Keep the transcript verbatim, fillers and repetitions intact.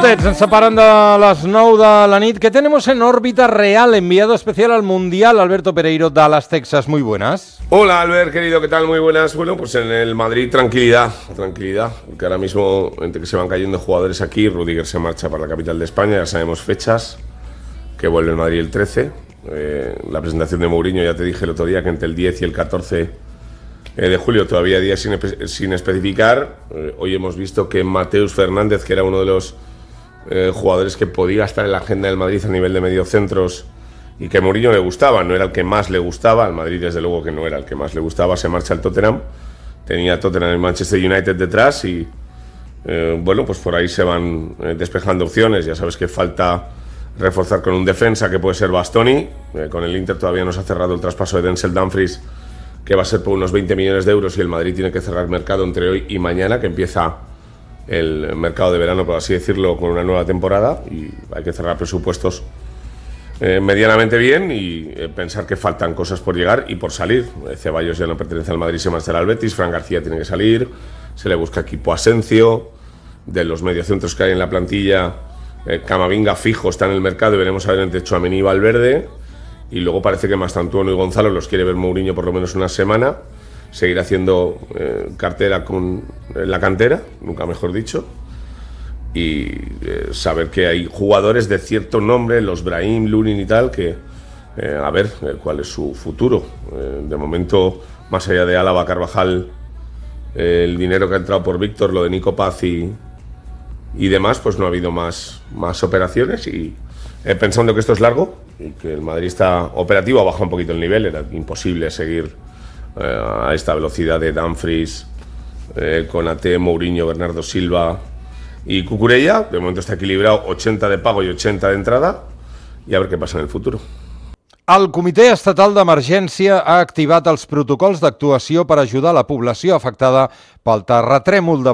minutets ens separen de les nou de la nit. ¿Qué tenemos en órbita real? Enviado especial al Mundial, Alberto Pereiro, Dallas, Texas. Muy buenas. Hola, Albert, querido, ¿qué tal? Muy buenas. Bueno, pues en el Madrid tranquilidad, tranquilidad, porque ahora mismo, entre que se van cayendo jugadores aquí, Rudiger se marcha para la capital de España, ya sabemos fechas, que vuelve el Madrid el trece. Eh, la presentación de Mourinho, ya te dije el otro día que entre el diez y el catorce de julio, todavía días sin, sin especificar. Eh, hoy hemos visto que Mateus Fernández, que era uno de los eh, jugadores que podía estar en la agenda del Madrid a nivel de mediocentros y que a Mourinho le gustaba, no era el que más le gustaba, al Madrid desde luego que no era el que más le gustaba, se marcha al Tottenham, tenía Tottenham y Manchester United detrás y eh, bueno, pues por ahí se van eh, despejando opciones. Ya sabes que falta reforzar con un defensa que puede ser Bastoni, eh, con el Inter todavía no se ha cerrado el traspaso de Denzel Dumfries, que va a ser por unos veinte millones de euros, y el Madrid tiene que cerrar mercado entre hoy y mañana, que empieza el mercado de verano, por así decirlo, con una nueva temporada, y hay que cerrar presupuestos eh, medianamente bien y eh, pensar que faltan cosas por llegar y por salir. Eh, Ceballos ya no pertenece al Madrid, se marchará al Betis, Fran García tiene que salir, se le busca equipo a Asensio, de los mediocentros que hay en la plantilla, eh, Camavinga fijo está en el mercado y veremos a ver entre Tchouaméni y Valverde. Y luego parece que Mastantuono y Gonzalo los quiere ver Mourinho por lo menos una semana, seguir haciendo eh, cartera con eh, la cantera, nunca mejor dicho, y eh, saber que hay jugadores de cierto nombre, los Brahim, Lunin y tal, que eh, a ver eh, cuál es su futuro. Eh, de momento, más allá de Álava, Carvajal, eh, el dinero que ha entrado por Víctor, lo de Nico Paz y, y demás, pues no ha habido más, más operaciones y eh, pensando que esto es largo y que el Madrid está operativo, ha bajado un poquito el nivel, era imposible seguir eh, a esta velocidad de Dumfries, eh, Konaté, Mourinho, Bernardo Silva y Cucurella. De momento está equilibrado, ochenta de pago y ochenta de entrada, y a ver què passa en el futur. El Comitè Estatal d'Emergència ha activat els protocols d'actuació per ajudar la població afectada pel terratrèmol de